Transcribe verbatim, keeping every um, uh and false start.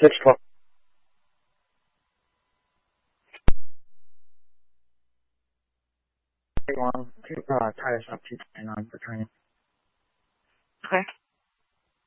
six twelve. Long to uh, tie us up to twenty-nine for training. Okay.